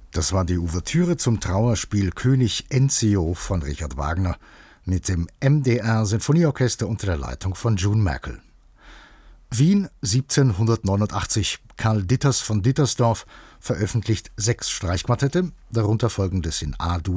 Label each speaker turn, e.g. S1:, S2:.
S1: Das war die Ouvertüre zum Trauerspiel König Enzio von Richard Wagner mit dem MDR Sinfonieorchester unter der Leitung von June Merkel. Wien 1789. Karl Ditters von Dittersdorf veröffentlicht 6 Streichquartette, darunter folgendes in A-Dur